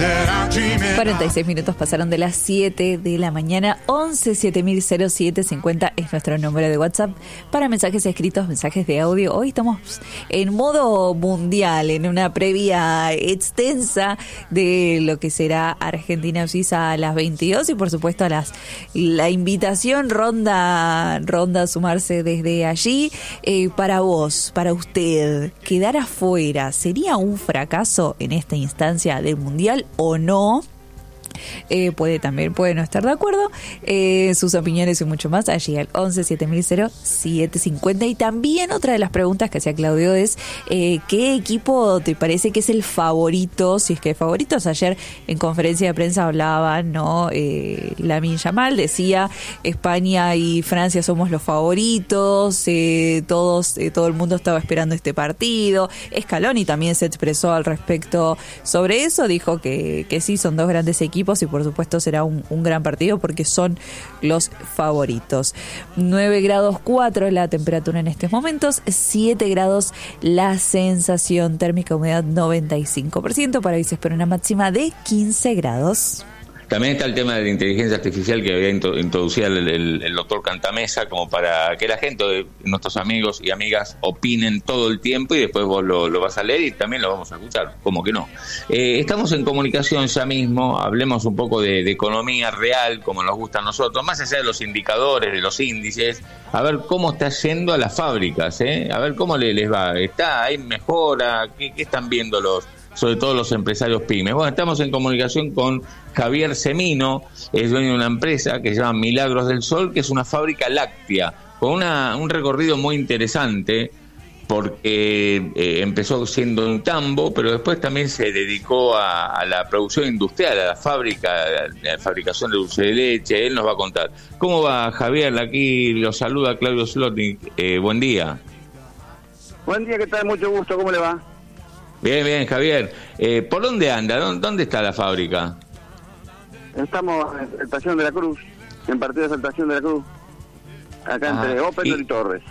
46 minutos pasaron de las 7 de la mañana. 11 7000 0750 es nuestro número de WhatsApp para mensajes escritos, mensajes de audio. Hoy estamos en modo mundial, en una previa extensa de lo que será Argentina-Suiza a las 22 y por supuesto la invitación ronda a sumarse desde allí. Para vos, para usted, quedar afuera, ¿sería un fracaso en esta instancia del mundial o no? Puede no estar de acuerdo. Sus opiniones y mucho más allí al 11 7000 0750. Y también otra de las preguntas que hacía Claudio es ¿qué equipo te parece que es el favorito? Si es que favoritos, ayer en conferencia de prensa hablaban, ¿no? Lamine Yamal decía España y Francia somos los favoritos, todo el mundo estaba esperando este partido. Scaloni también se expresó al respecto sobre eso, dijo que sí, son dos grandes equipos y por supuesto será un gran partido porque son los favoritos. 9 grados 4 la temperatura en estos momentos, 7 grados la sensación térmica, humedad 95%, para hoy se espera una máxima de 15 grados. También está el tema de la inteligencia artificial que había introducido el doctor Cantamesa, como para que la gente, nuestros amigos y amigas, opinen todo el tiempo y después vos lo vas a leer y también lo vamos a escuchar, ¿cómo que no? Estamos en comunicación ya mismo, hablemos un poco de economía real, como nos gusta a nosotros, más allá de los indicadores, de los índices, a ver cómo está yendo a las fábricas, a ver cómo les va, ¿hay mejora? ¿Qué están viendo sobre todo los empresarios pymes? Bueno, estamos en comunicación con Javier Semino, es dueño de una empresa que se llama Milagros del Sol, que es una fábrica láctea, con un recorrido muy interesante, porque empezó siendo un tambo, pero después también se dedicó a la producción industrial, a la fabricación de dulce de leche. Él nos va a contar. ¿Cómo va, Javier? Aquí lo saluda Claudio Slotnick. Buen día. Buen día, ¿qué tal? Mucho gusto, ¿cómo le va? Bien, Javier. ¿Por dónde anda? ¿Dónde está la fábrica? Estamos en Estación de la Cruz, en partido de Estación de la Cruz, acá entre Opel y Torres.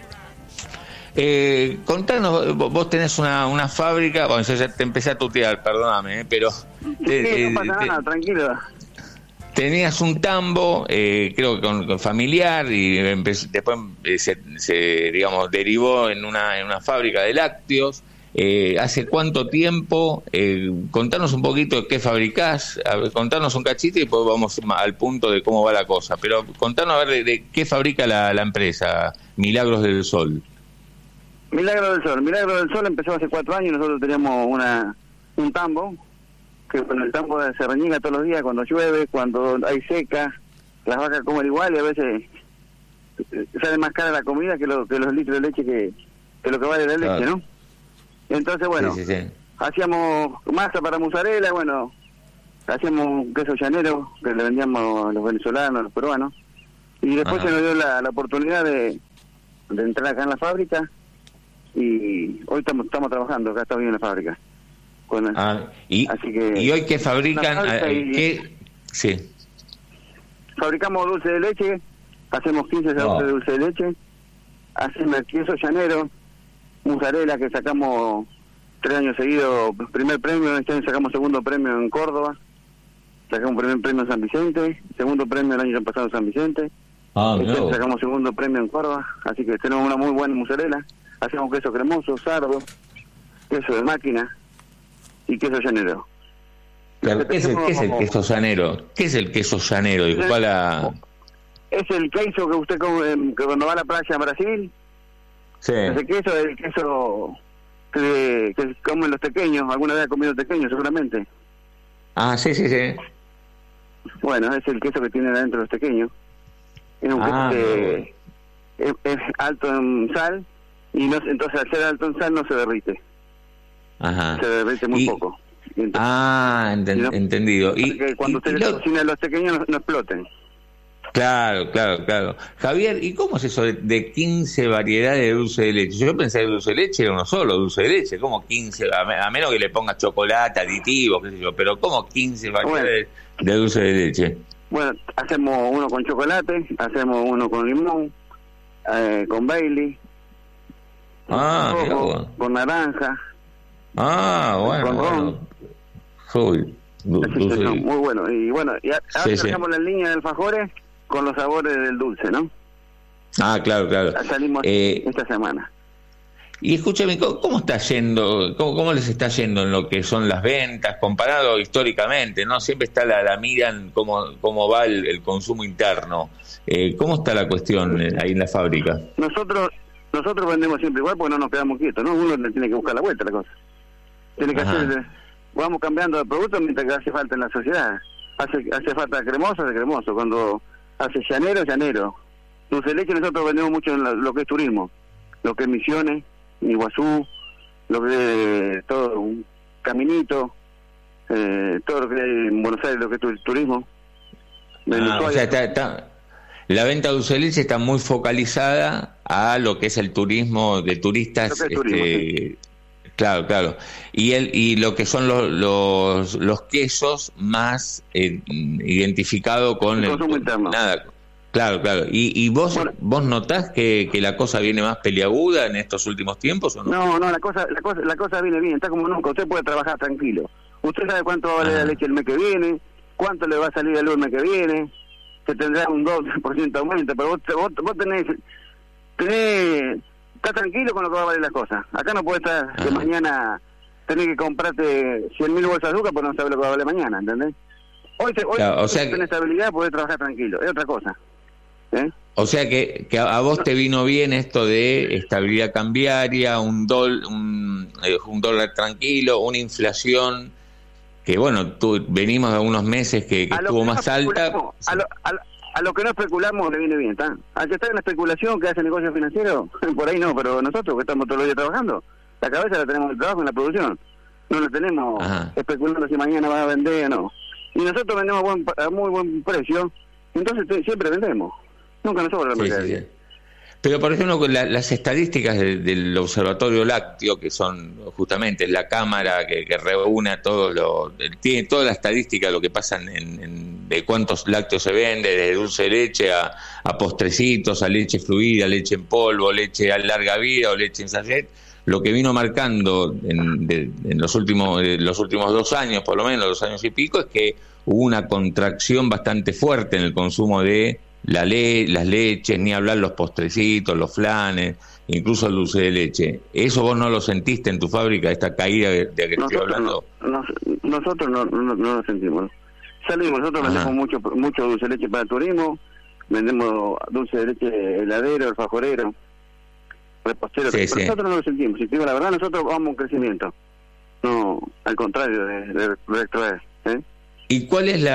Contanos, vos tenés una fábrica, bueno, yo ya te empecé a tutear, perdóname, pero... no pasa nada, tranquilo. Tenías un tambo, creo que con familiar, y después se digamos, derivó en una fábrica de lácteos. ¿Hace cuánto tiempo? Contanos un poquito de qué fabricás, contanos un cachito y después vamos al punto de cómo va la cosa. Pero contanos a ver de qué fabrica la empresa Milagros del Sol. Milagros del Sol empezó hace 4 años. Nosotros teníamos un tambo, que con el tambo se reñiga todos los días, cuando llueve, cuando hay seca, las vacas comen igual y a veces sale más cara la comida que los litros de leche que lo que vale la leche, ¿no? Entonces, bueno, sí. Hacíamos masa para mozzarella, bueno, hacíamos queso llanero, que le vendíamos a los venezolanos, a los peruanos, y después se nos dio la oportunidad de entrar acá en la fábrica, y hoy estamos trabajando, acá estamos bien en la fábrica. Así que, ¿y hoy qué fabrican? Sí. Fabricamos dulce de leche, hacemos 15 sabores de dulce de leche, hacemos queso llanero, mozzarella, que sacamos 3 años seguidos primer premio, este año sacamos segundo premio en Córdoba, sacamos primer premio en San Vicente, segundo premio el año pasado en San Vicente, este año sacamos segundo premio en Córdoba, así que tenemos una muy buena mozzarella, hacemos queso cremoso, sardo, queso de máquina y queso llanero. Claro, ¿qué es el queso llanero? ¿Qué es el queso llanero? Es el queso que usted come, que cuando va a la playa en Brasil. Sí. Ese queso es el queso que comen los tequeños. ¿Alguna vez ha comido tequeños, seguramente? Sí. Bueno, es el queso que tienen adentro los tequeños. Es un queso que es alto en sal, y entonces al ser alto en sal no se derrite. Se derrite muy poco. Entonces, entendido. Y cuando usted cocina los tequeños no exploten. Claro. Javier, ¿y cómo es eso de 15 variedades de dulce de leche? Yo pensé que el dulce de leche era uno solo, dulce de leche. ¿Cómo 15? A menos que le pongas chocolate, aditivos, qué sé yo. Pero ¿cómo 15 variedades de dulce de leche? Bueno, hacemos uno con chocolate, hacemos uno con limón, con Bailey, con naranja, bueno. con ron. Uy. Muy bueno. Y bueno, y ahora sacamos la línea de alfajores con los sabores del dulce, ¿no? Ah, claro. Salimos esta semana. Y escúchame, ¿cómo está yendo, cómo les está yendo en lo que son las ventas, comparado históricamente, ¿no? Siempre está la miran cómo va el consumo interno. ¿Cómo está la cuestión ahí en la fábrica? Nosotros vendemos siempre igual porque no nos quedamos quietos, ¿no? Uno le tiene que buscar la vuelta a la cosa. Tiene que hacer, vamos cambiando de producto mientras que hace falta en la sociedad. Hace falta cremoso, de cremoso. Cuando hace llanero. Dulce de leche nosotros vendemos mucho en lo que es turismo, lo que es Misiones, Iguazú, lo que es todo un Caminito, todo lo que hay en Buenos Aires, lo que es turismo. O sea, la venta de dulce de leche está muy focalizada a lo que es el turismo de turistas. Lo que es turismo, sí. Claro. Y lo que son los quesos más identificado con el consumo interno. Claro. ¿Y vos notás que la cosa viene más peliaguda en estos últimos tiempos o no? No, la cosa viene bien, está como nunca. Usted puede trabajar tranquilo. Usted sabe cuánto va a valer la leche el mes que viene, cuánto le va a salir el mes que viene, que tendrá un 2% de aumento, pero vos tenés está tranquilo con lo que va a valer las cosas. Acá no puede estar que mañana tenés que comprarte 100.000 bolsas de azúcar, porque no sabes lo que va a valer mañana, ¿entendés? Hoy claro, tenés estabilidad, podés trabajar tranquilo, es otra cosa. O sea que a vos te vino bien esto de estabilidad cambiaria, un dólar tranquilo, una inflación que venimos de unos meses que estuvo más alta. A lo que no especulamos le viene bien, ¿está? Al que está en la especulación, que hace negocio financiero, por ahí no, pero nosotros que estamos todos los días trabajando, la cabeza la tenemos en el trabajo, en la producción. No la tenemos especulando si mañana va a vender o no. Y nosotros vendemos a muy buen precio, entonces siempre vendemos. Nunca nos sobra la mercadería. Sí. Pero, por ejemplo, las estadísticas del Observatorio Lácteo, que son justamente la cámara que reúne a tiene toda la estadística de lo que pasa de cuántos lácteos se vende, desde dulce de leche a postrecitos, a leche fluida, leche en polvo, leche a larga vida o leche en sachet. Lo que vino marcando en los últimos 2 años, por lo menos 2 años y pico, es que hubo una contracción bastante fuerte en el consumo de las leches, ni hablar los postrecitos, los flanes, incluso el dulce de leche. ¿Eso vos no lo sentiste en tu fábrica, esta caída de que estoy hablando? Nosotros no lo sentimos. Salimos, nosotros vendemos mucho dulce de leche para el turismo, vendemos dulce de leche heladero, alfajorero, repostero. Nosotros no lo sentimos. Si te digo la verdad, nosotros vamos a un crecimiento. No, al contrario de retrotraer. ¿Y cuál es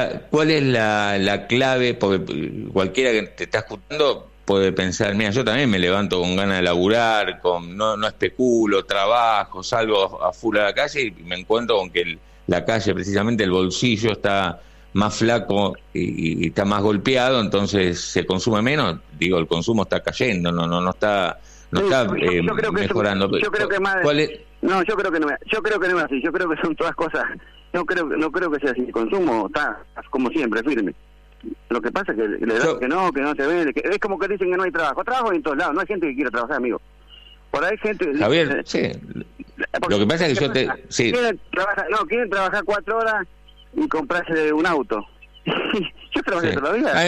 la clave? Porque cualquiera que te está escuchando puede pensar, mira, yo también me levanto con ganas de laburar, no especulo, trabajo, salgo a full a la calle y me encuentro con que la calle, precisamente el bolsillo está más flaco y está más golpeado, entonces se consume menos. Digo, el consumo está cayendo, no está mejorando. Yo creo que más. No, yo creo que no es así. Yo creo que son todas cosas. No creo que sea así. El consumo está como siempre, firme. Lo que pasa es que le dan que no se ve. Es como que dicen que no hay trabajo. Trabajo en todos lados. No hay gente que quiera trabajar, amigo. Por ahí hay gente. Javier, sí. Lo que pasa es que quieren trabajar 4 horas y comprarse un auto. Yo trabajé toda la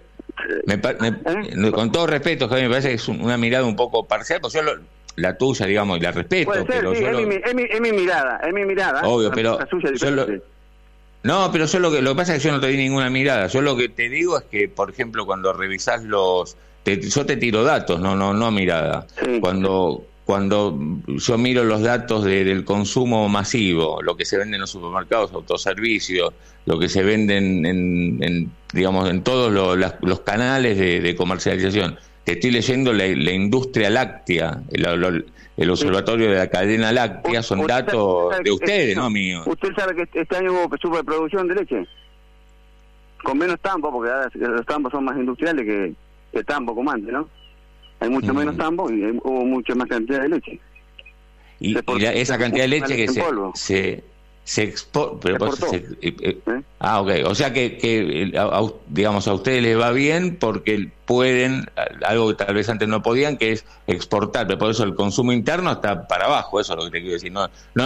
vida. Con todo respeto, Javier, me parece que es una mirada un poco parcial, porque yo la tuya, digamos, y la respeto. Puede ser, pero sí, es mi mirada. Obvio, pero pero yo lo que pasa es que yo no te di ninguna mirada. Yo lo que te digo es que, por ejemplo, cuando revisás yo te tiro datos, no mirada. Sí. Cuando yo miro los datos del consumo masivo, lo que se vende en los supermercados, autoservicios, lo que se vende en todos los canales de comercialización. Te estoy leyendo la industria láctea, el observatorio de la cadena láctea, son datos de ustedes, no míos. ¿Usted sabe que este año hubo superproducción de leche? Con menos tambo, porque los tambos son más industriales que tambo como antes, ¿no? Hay mucho menos tambo y hubo mucha más cantidad de leche. Y esa cantidad de leche que exportó. Ok, o sea que digamos, a ustedes les va bien porque pueden, algo que tal vez antes no podían, que es exportar, pero por eso el consumo interno está para abajo, eso es lo que te quiero decir.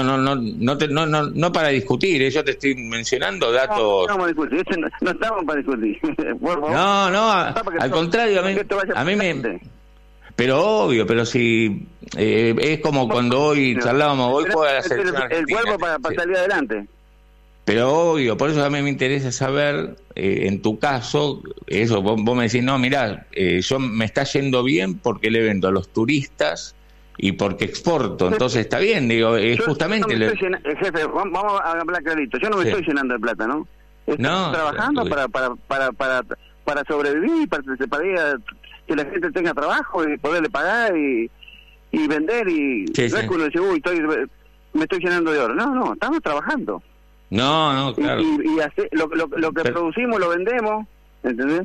No para discutir, yo te estoy mencionando datos. No estamos para discutir. No, al contrario, a mí me... Pero obvio, pero si es como cuando hoy charlábamos, hoy puede hacer el cuerpo para salir adelante. Pero obvio, por eso a mí me interesa saber, en tu caso, eso, vos me decís, no, mirá, yo me está yendo bien porque le vendo a los turistas y porque exporto, entonces está bien, digo, justamente... jefe, vamos a hablar clarito, yo no me estoy llenando de plata, ¿no? Estoy trabajando para sobrevivir, para que la gente tenga trabajo y poderle pagar y vender y no es que uno dice, me estoy llenando de oro. No, estamos trabajando. No, claro. Y lo que producimos lo vendemos, ¿entendés?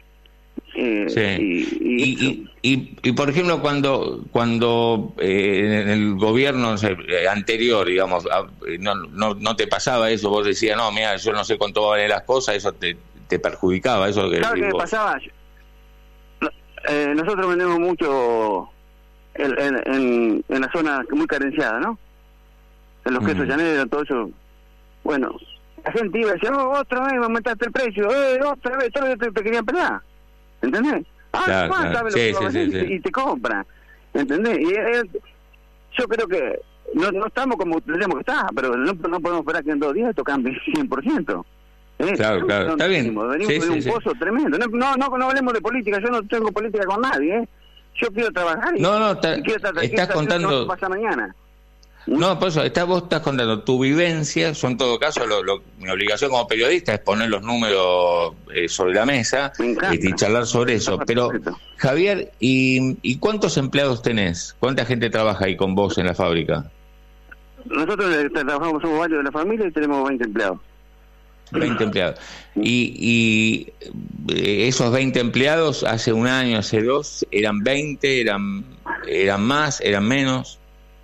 Y por ejemplo, cuando en el gobierno anterior, digamos, no te pasaba eso, vos decías, no, mira, yo no sé cuánto valen las cosas, eso te perjudicaba, eso que... ¿Sabes qué pasaba? Nosotros vendemos mucho en la zona muy carenciada, ¿no? En los quesos llaneros, todo eso. Bueno, la gente iba y decía, otra vez me aumentaste el precio, otra vez te querían pelear, ¿entendés? Claro. Y te compran, ¿entendés? Y yo creo que no estamos como tendríamos que estar, pero no podemos esperar que en 2 días esto cambie 100%. Claro, está bien. Venimos de un pozo tremendo. No hablemos de política, yo no tengo política con nadie, Yo quiero trabajar y estás contando... No pasa mañana. No, por eso, vos estás contando tu vivencia. Yo en todo caso, mi obligación como periodista es poner los números sobre la mesa y charlar sobre eso. Pero, Javier, ¿y cuántos empleados tenés? ¿Cuánta gente trabaja ahí con vos en la fábrica? Nosotros trabajamos, somos varios de la familia y tenemos 20 empleados. 20 empleados. Y esos 20 empleados, hace un año, hace 2, ¿eran 20? ¿Eran más? ¿Eran menos?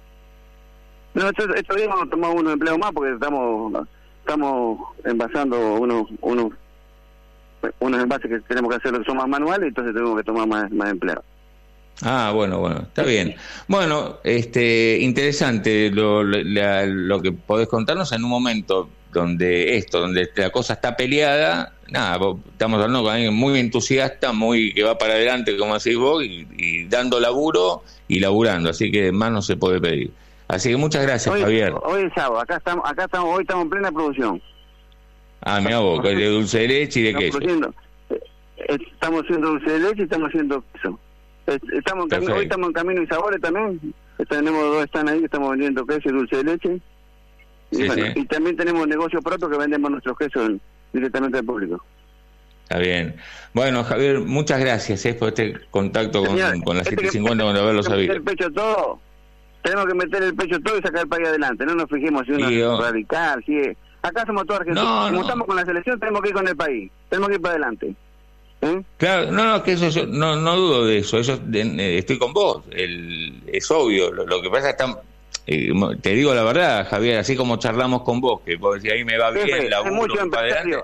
No, estos días vamos a tomar unos empleados más porque estamos envasando unos envases que tenemos que hacer, que son más manuales, entonces tenemos que tomar más empleados. Ah, bueno, está bien. Bueno, interesante lo que podés contarnos en un momento donde la cosa está peleada. Nada, estamos hablando con alguien muy entusiasta, que va para adelante, como decís vos, y dando laburo y laburando, así que más no se puede pedir. Así que muchas gracias, Javier. Hoy es sábado, hoy estamos en plena producción. Ah, mirá vos, de dulce de leche y de queso. Estamos haciendo dulce de leche y estamos haciendo queso. Hoy estamos en Camino y Sabores también. Tenemos 2 stands ahí que estamos vendiendo queso y dulce de leche. Y también tenemos negocio propio que vendemos nuestros quesos directamente al público. Está bien. Bueno, Javier, muchas gracias por este contacto con la 750, con haberlo sabido. Tenemos que meter el pecho todo y sacar el país adelante. No nos fijemos si uno es radical, si es... Acá somos todos argentinos. Como estamos con la selección, tenemos que ir con el país. Tenemos que ir para adelante. Claro, que eso yo no dudo de eso. Estoy con vos. Es obvio. Lo que pasa es que te digo la verdad, Javier, así como charlamos con vos, que vos decís, ahí me va bien, hay muchos empresarios,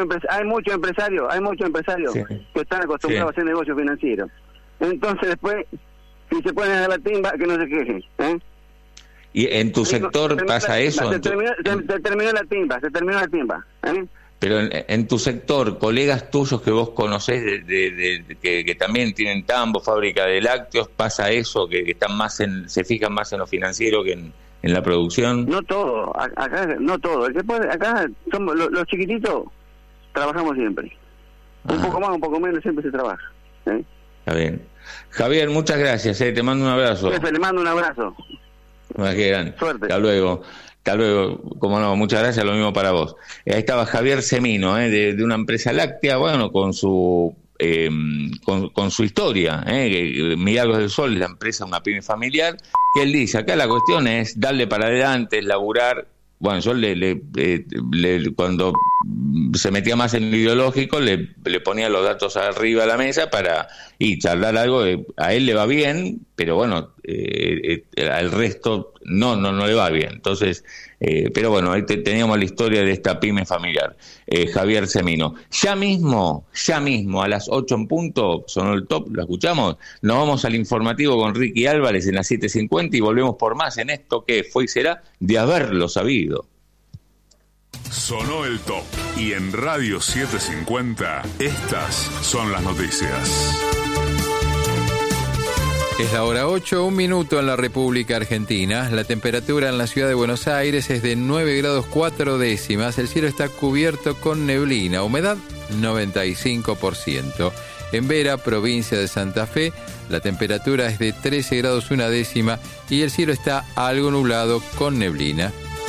hay muchos empresarios que están acostumbrados a hacer negocios financieros. Entonces después, si se ponen a la timba, que no se quejen. ¿Y en tu sector pasa eso? Se terminó la timba. Pero en tu sector, colegas tuyos que vos conocés que también tienen tambo, fábrica de lácteos, ¿pasa eso? Que están se fijan más en lo financiero que en la producción. No todo, acá no todo. Acá somos los chiquititos, trabajamos siempre. Un poco más, un poco menos, siempre se trabaja. Está bien. Javier, muchas gracias, te mando un abrazo. Jefe, le mando un abrazo. Suerte. Hasta luego, como no, muchas gracias, lo mismo para vos. Ahí estaba Javier Semino, de una empresa láctea, bueno, con su historia, Milagros del Sol, la empresa, una pyme familiar, que él dice, acá la cuestión es darle para adelante, es laburar. Bueno, yo cuando se metía más en lo ideológico, le ponía los datos arriba a la mesa y charlar algo. A él le va bien, pero bueno, al resto no le va bien. Entonces, pero bueno, ahí teníamos la historia de esta pyme familiar. Javier Semino. Ya mismo, a las 8 en punto, sonó el top, lo escuchamos. Nos vamos al informativo con Ricky Álvarez en las 7:50 y volvemos por más en esto que fue y será de haberlo sabido. Sonó el top y en Radio 750 estas son las noticias. Es la hora 8, 1 minuto en la República Argentina. La temperatura en la ciudad de Buenos Aires es de 9 grados 4 décimas. El cielo está cubierto con neblina, humedad 95%. En Vera, provincia de Santa Fe, la temperatura es de 13 grados 1 décima y el cielo está algo nublado con neblina.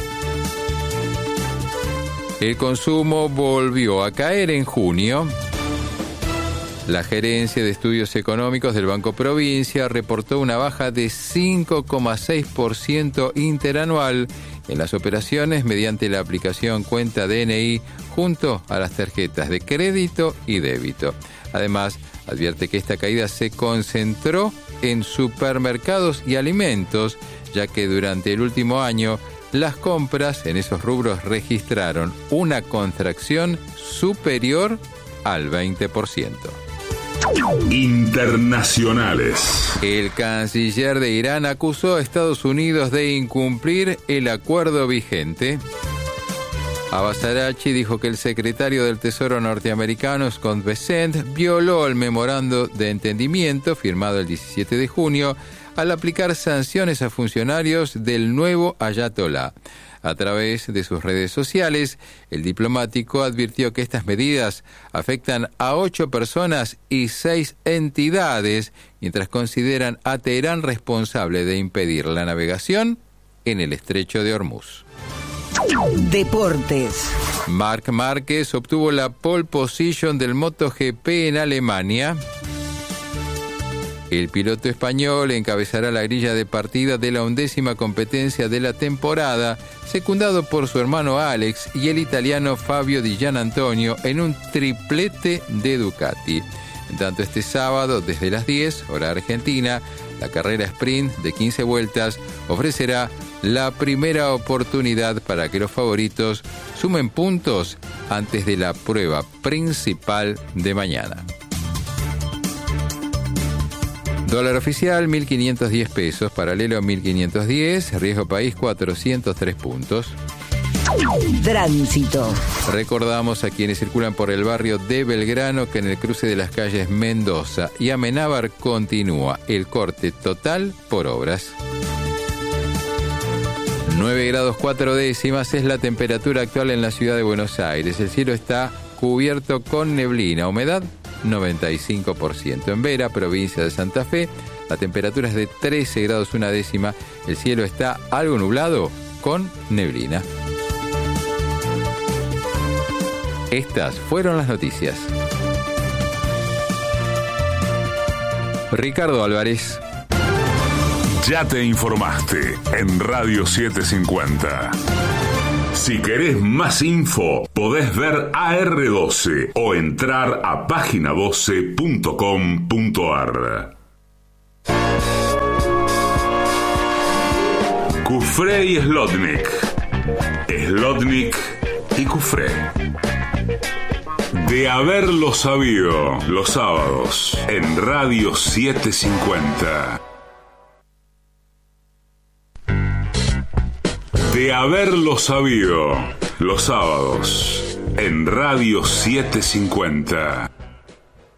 El consumo volvió a caer en junio. La Gerencia de Estudios Económicos del Banco Provincia reportó una baja de 5,6% interanual en las operaciones mediante la aplicación Cuenta DNI junto a las tarjetas de crédito y débito. Además, advierte que esta caída se concentró en supermercados y alimentos, ya que durante el último año las compras en esos rubros registraron una contracción superior al 20%. Internacionales. El canciller de Irán acusó a Estados Unidos de incumplir el acuerdo vigente. Abbas Araghchi dijo que el secretario del Tesoro norteamericano, Scott Bessent, violó el memorando de entendimiento firmado el 17 de junio al aplicar sanciones a funcionarios del nuevo ayatolá. A través de sus redes sociales, el diplomático advirtió que estas medidas afectan a 8 personas y 6 entidades, mientras consideran a Teherán responsable de impedir la navegación en el estrecho de Hormuz. Deportes. Marc Márquez obtuvo la pole position del MotoGP en Alemania. El piloto español encabezará la grilla de partida de la 11ª competencia de la temporada, secundado por su hermano Alex y el italiano Fabio Di Gianantonio en un triplete de Ducati. En tanto, este sábado, desde las 10, hora argentina, la carrera sprint de 15 vueltas ofrecerá la primera oportunidad para que los favoritos sumen puntos antes de la prueba principal de mañana. Dólar oficial 1.510 pesos, paralelo a 1.510, riesgo país 403 puntos. Tránsito. Recordamos a quienes circulan por el barrio de Belgrano que en el cruce de las calles Mendoza y Amenábar continúa el corte total por obras. 9 grados 4 décimas es la temperatura actual en la ciudad de Buenos Aires. El cielo está cubierto con neblina, humedad 95%. En Vera, provincia de Santa Fe, la temperatura es de 13 grados 1 décima. El cielo está algo nublado con neblina. Estas fueron las noticias. Ricardo Álvarez. Ya te informaste en Radio 750. Si querés más info, podés ver AR12 o entrar a página12.com.ar. Cufré y Slotnik. Slotnik y Cufré. De haberlo sabido, los sábados en Radio 750. De haberlo sabido, los sábados en Radio 750.